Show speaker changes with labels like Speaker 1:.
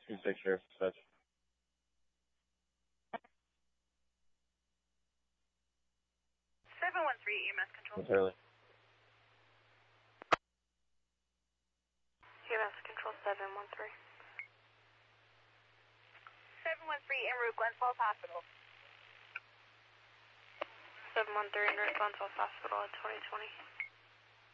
Speaker 1: Picture. Touch.
Speaker 2: 713 EMS control.
Speaker 1: It's early.
Speaker 3: EMS control 713.
Speaker 2: 713 en route, Glens Falls Hospital.
Speaker 3: 713 en route, Glens Falls Hospital at 2020.